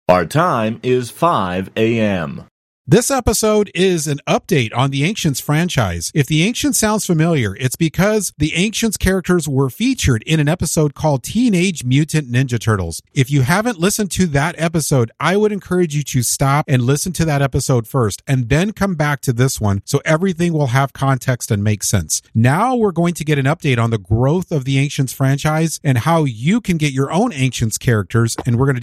Our time is 5 a.m. This episode is an update on the Ancients franchise. If the Ancients sounds familiar, it's because the Ancients characters were featured in an episode called Teenage Mutant Ninja Turtles. If you haven't listened to that episode, I would encourage you to stop and listen to that episode first and then come back to this one so everything will have context and make sense. Now we're going to get an update on the growth of the Ancients franchise and how you can get your own Ancients characters, and we're going to